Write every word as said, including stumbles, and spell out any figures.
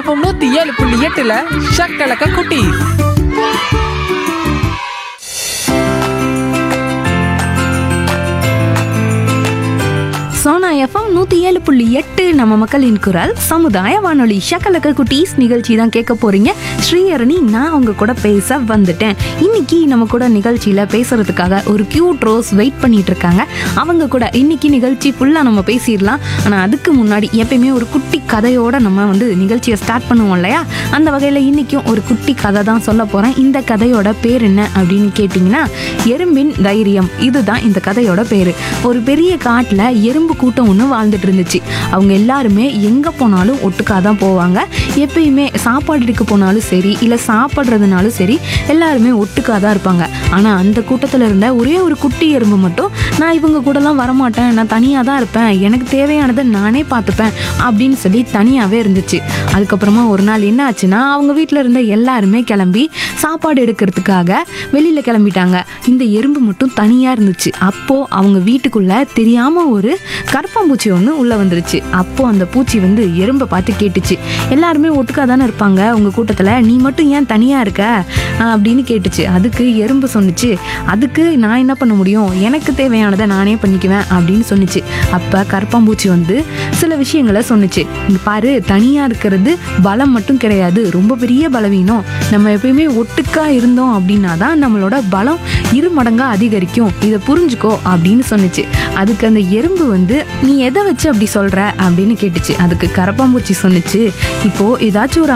FM நூத்தி ஏழு புள்ளி எட்டுல ஷக்கலக்க குட்டி. சோனா எஃப்எம் நூற்றி ஏழு புள்ளி எட்டு நம்ம மக்களின் குரல் சமுதாய வானொலி. ஷக்கலக்க குட்டீஸ் நிகழ்ச்சி தான் கேட்க போறீங்க. ஸ்ரீஹரணி நான் அவங்க கூட பேச வந்துட்டேன். இன்னைக்கு நம்ம கூட நிகழ்ச்சியில் பேசுறதுக்காக ஒரு கியூட் ரோஸ் வெயிட் பண்ணிட்டு இருக்காங்க. அவங்க கூட இன்னைக்கு நிகழ்ச்சி ஃபுல்லாக நம்ம பேசிடலாம். ஆனால் அதுக்கு முன்னாடி எப்பயுமே ஒரு குட்டி கதையோட நம்ம வந்து நிகழ்ச்சியை ஸ்டார்ட் பண்ணுவோம் இல்லையா? அந்த வகையில் இன்னைக்கும் ஒரு குட்டி கதை தான் சொல்ல போகிறேன். இந்த கதையோட பேர் என்ன அப்படின்னு கேட்டிங்கன்னா, எறும்பின் தைரியம். இதுதான் இந்த கதையோட பேர். ஒரு பெரிய காட்டில் எறும்பு கூட்டம் ஒன்று வாழ்ந்துட்டு இருந்துச்சு. அவங்க எல்லாருமே எங்கே போனாலும் ஒட்டுக்காக தான் போவாங்க. எப்பயுமே சாப்பாடு எடுக்க போனாலும் சரி, இல்லை சாப்பிட்றதுனாலும் சரி, எல்லாருமே ஒட்டுக்காக தான் இருப்பாங்க. ஆனால் அந்த கூட்டத்தில் இருந்த ஒரே ஒரு குட்டி எறும்பு மட்டும், நான் இவங்க கூடலாம் வரமாட்டேன், நான் தனியாக தான் இருப்பேன், எனக்கு தேவையானதை நானே பார்த்துப்பேன் அப்படின்னு சொல்லி தனியாகவே இருந்துச்சு. அதுக்கப்புறமா ஒரு நாள் என்ன ஆச்சுன்னா, அவங்க வீட்டில் இருந்த எல்லாருமே கிளம்பி சாப்பாடு எடுக்கிறதுக்காக வெளியில் கிளம்பிட்டாங்க. இந்த எறும்பு மட்டும் தனியாக இருந்துச்சு. அப்போது அவங்க வீட்டுக்குள்ளே தெரியாமல் ஒரு கரப்பாம்பூச்சி ஒன்று உள்ளே வந்துருச்சு. அப்போது அந்த பூச்சி வந்து எறும்பை பார்த்து கேட்டுச்சு, எல்லாருமே ஒட்டுக்காக தானே இருப்பாங்க உங்கள் கூட்டத்தில், நீ மட்டும் ஏன் தனியாக இருக்க அப்படின்னு கேட்டுச்சு. அதுக்கு எறும்பு சொன்னிச்சு, அதுக்கு நான் என்ன பண்ண முடியும், எனக்கு தேவையானதை நானே பண்ணிக்குவேன் அப்படின்னு சொன்னிச்சு. அப்போ கரப்பாம்பூச்சி வந்து சில விஷயங்களை சொன்னிச்சு. இங்கே பாரு, தனியாக இருக்கிறது பலம் மட்டும் கிடையாது, ரொம்ப பெரிய பலவீனம். நம்ம எப்பயுமே ஒட்டுக்கா இருந்தோம் அப்படின்னா தான் நம்மளோட பலம் இரு மடங்கா அதிகரிக்கும், இதை புரிஞ்சுக்கோ அப்படின்னு சொன்னிச்சு. அதுக்கு அந்த எறும்பு வந்து, நீ எதை வச்சு அப்படி சொல்ற அப்படின்னு கேட்டுச்சு. அதுக்கு கரப்பாம்பூச்சி சொன்னிச்சு, இப்போ ஏதாச்சும் ஒரு